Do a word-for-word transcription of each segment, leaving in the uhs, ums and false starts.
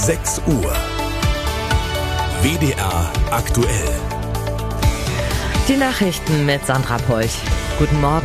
sechs Uhr. W D R aktuell. Die Nachrichten mit Sandra Polch. Guten Morgen.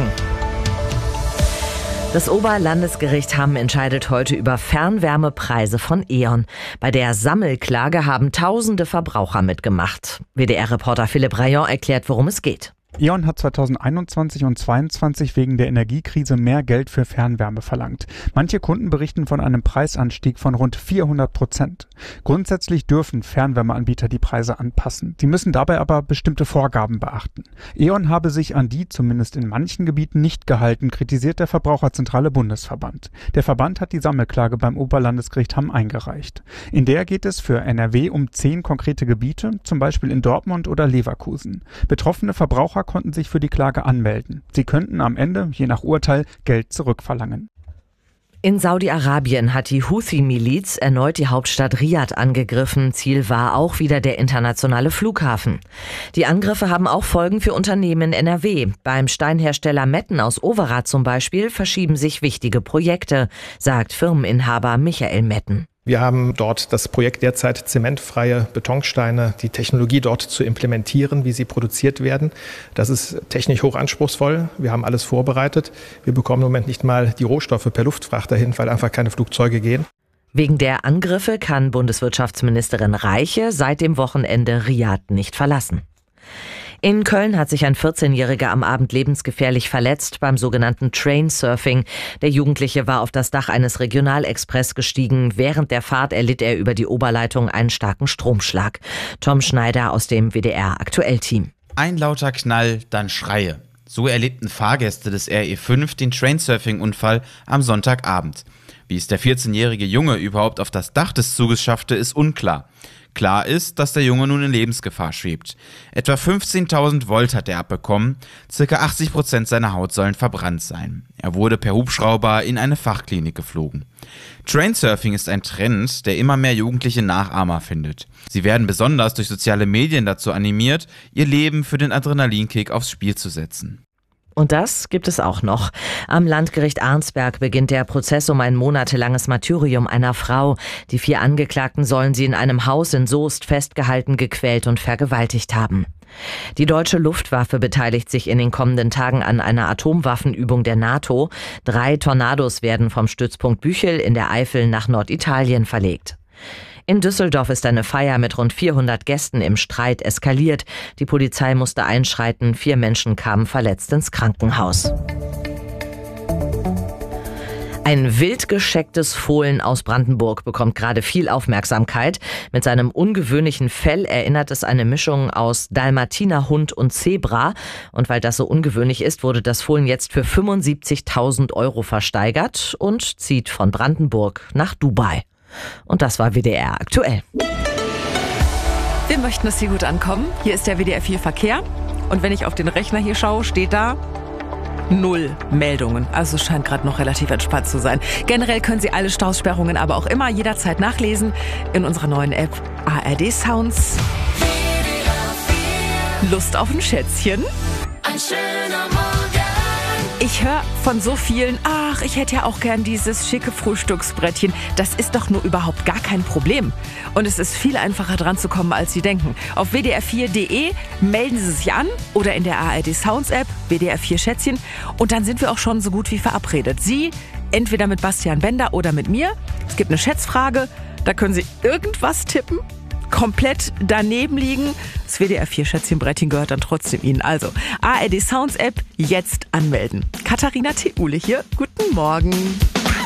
Das Oberlandesgericht Hamm entscheidet heute über Fernwärmepreise von E.ON. Bei der Sammelklage haben tausende Verbraucher mitgemacht. W D R-Reporter Philipp Rayon erklärt, worum es geht. E.ON hat zweitausendeinundzwanzig und zweitausendzweiundzwanzig wegen der Energiekrise mehr Geld für Fernwärme verlangt. Manche Kunden berichten von einem Preisanstieg von rund vierhundert Prozent. Grundsätzlich dürfen Fernwärmeanbieter die Preise anpassen. Sie müssen dabei aber bestimmte Vorgaben beachten. E.ON habe sich an die zumindest in manchen Gebieten nicht gehalten, kritisiert der Verbraucherzentrale Bundesverband. Der Verband hat die Sammelklage beim Oberlandesgericht Hamm eingereicht. In der geht es für N R W um zehn konkrete Gebiete, zum Beispiel in Dortmund oder Leverkusen. Betroffene Verbraucher konnten sich für die Klage anmelden. Sie könnten am Ende, je nach Urteil, Geld zurückverlangen. In Saudi-Arabien hat die Houthi-Miliz erneut die Hauptstadt Riad angegriffen. Ziel war auch wieder der internationale Flughafen. Die Angriffe haben auch Folgen für Unternehmen in N R W. Beim Steinhersteller Metten aus Overath zum Beispiel verschieben sich wichtige Projekte, sagt Firmeninhaber Michael Metten. Wir haben dort das Projekt derzeit zementfreie Betonsteine, die Technologie dort zu implementieren, wie sie produziert werden. Das ist technisch hoch anspruchsvoll. Wir haben alles vorbereitet. Wir bekommen im Moment nicht mal die Rohstoffe per Luftfracht dahin, weil einfach keine Flugzeuge gehen. Wegen der Angriffe kann Bundeswirtschaftsministerin Reiche seit dem Wochenende Riad nicht verlassen. In Köln hat sich ein vierzehnjähriger am Abend lebensgefährlich verletzt beim sogenannten Trainsurfing. Der Jugendliche war auf das Dach eines Regionalexpress gestiegen. Während der Fahrt erlitt er über die Oberleitung einen starken Stromschlag. Tom Schneider aus dem W D R-Aktuell-Team. Ein lauter Knall, dann Schreie. So erlebten Fahrgäste des R E fünf den Trainsurfing-Unfall am Sonntagabend. Wie es der vierzehnjährige Junge überhaupt auf das Dach des Zuges schaffte, ist unklar. Klar ist, dass der Junge nun in Lebensgefahr schwebt. Etwa fünfzehntausend Volt hat er abbekommen, circa achtzig Prozent seiner Haut sollen verbrannt sein. Er wurde per Hubschrauber in eine Fachklinik geflogen. Trainsurfing ist ein Trend, der immer mehr jugendliche Nachahmer findet. Sie werden besonders durch soziale Medien dazu animiert, ihr Leben für den Adrenalinkick aufs Spiel zu setzen. Und das gibt es auch noch. Am Landgericht Arnsberg beginnt der Prozess um ein monatelanges Martyrium einer Frau. Die vier Angeklagten sollen sie in einem Haus in Soest festgehalten, gequält und vergewaltigt haben. Die deutsche Luftwaffe beteiligt sich in den kommenden Tagen an einer Atomwaffenübung der NATO. Drei Tornados werden vom Stützpunkt Büchel in der Eifel nach Norditalien verlegt. In Düsseldorf ist eine Feier mit rund vierhundert Gästen im Streit eskaliert. Die Polizei musste einschreiten. Vier Menschen kamen verletzt ins Krankenhaus. Ein wild geschecktes Fohlen aus Brandenburg bekommt gerade viel Aufmerksamkeit. Mit seinem ungewöhnlichen Fell erinnert es eine Mischung aus Dalmatinerhund und Zebra. Und weil das so ungewöhnlich ist, wurde das Fohlen jetzt für fünfundsiebzigtausend Euro versteigert und zieht von Brandenburg nach Dubai. Und das war W D R aktuell. Wir möchten, dass Sie gut ankommen. Hier ist der W D R vier Verkehr. Und wenn ich auf den Rechner hier schaue, steht da null Meldungen. Also es scheint gerade noch relativ entspannt zu sein. Generell können Sie alle Stausperrungen aber auch immer jederzeit nachlesen in unserer neuen App A R D Sounds. Lust auf ein Schätzchen? Ein schöner Morgen. Ich höre von so vielen, ach, ich hätte ja auch gern dieses schicke Frühstücksbrettchen. Das ist doch nur überhaupt gar kein Problem. Und es ist viel einfacher dran zu kommen, als Sie denken. Auf w d r vier punkt d e melden Sie sich an oder in der A R D Sounds App, W D R vier Schätzchen. Und dann sind wir auch schon so gut wie verabredet. Sie entweder mit Bastian Bender oder mit mir. Es gibt eine Schätzfrage, da können Sie irgendwas tippen. Komplett daneben liegen. Das W D R vier Schätzchenbrettchen gehört dann trotzdem Ihnen. Also A R D Sounds App jetzt anmelden. Katharina Theule hier. Guten Morgen.